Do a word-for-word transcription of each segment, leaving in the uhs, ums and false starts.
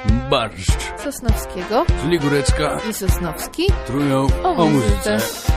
Barszcz Sosnowskiego, czyli Góreczka i Sosnowski trują o, o muzyce.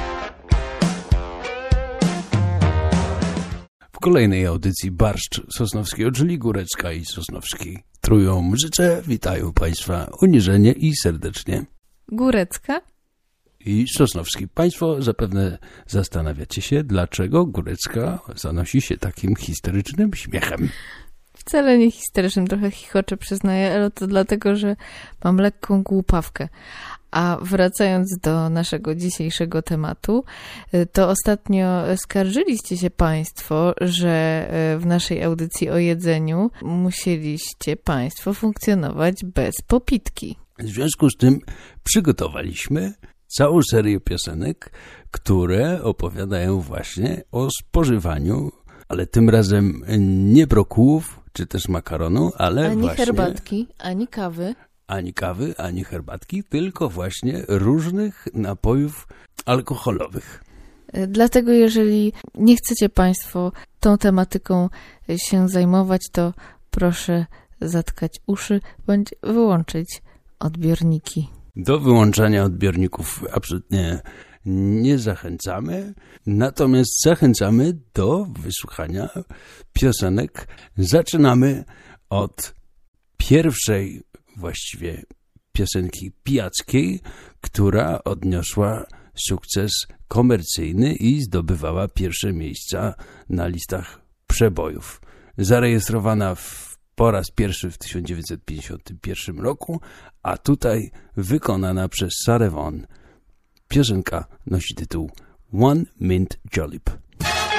W kolejnej audycji Barszcz Sosnowskiego, czyli Góreczka i Sosnowski trują muzyce. Witają Państwa uniżenie i serdecznie. Górecka I Sosnowski. Państwo zapewne zastanawiacie się, dlaczego Górecka zanosi się takim historycznym śmiechem. wcale nie historycznym, trochę chichoczę, przyznaję, ale to dlatego, że mam lekką głupawkę. A wracając do naszego dzisiejszego tematu, to ostatnio skarżyliście się Państwo, że w naszej audycji o jedzeniu musieliście Państwo funkcjonować bez popitki. W związku z tym przygotowaliśmy całą serię piosenek, które opowiadają właśnie o spożywaniu, ale tym razem nie brokułów, czy też makaronu, ale ani właśnie... Ani herbatki, ani kawy. Ani kawy, ani herbatki, tylko właśnie różnych napojów alkoholowych. Dlatego jeżeli nie chcecie Państwo tą tematyką się zajmować, to proszę zatkać uszy bądź wyłączyć odbiorniki. Do wyłączania odbiorników absolutnie nie zachęcamy, natomiast zachęcamy do wysłuchania piosenek. Zaczynamy od pierwszej właściwie piosenki pijackiej, która odniosła sukces komercyjny i zdobywała pierwsze miejsca na listach przebojów. Zarejestrowana w, po raz pierwszy w tysiąc dziewięćset pięćdziesiątym pierwszym roku, a tutaj wykonana przez Sarah Vaughan. Piosenka nosi tytuł One Mint Julep.